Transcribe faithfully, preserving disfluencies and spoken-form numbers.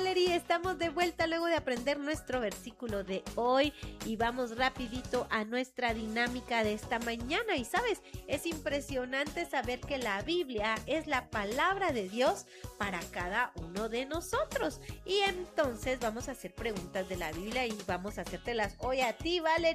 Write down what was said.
Valerie, estamos de vuelta luego de aprender nuestro versículo de hoy y vamos rapidito a nuestra dinámica de esta mañana. Y sabes, es impresionante saber que la Biblia es la palabra de Dios para cada uno de nosotros. Y entonces vamos a hacer preguntas de la Biblia y vamos a hacértelas hoy a ti, Valerie.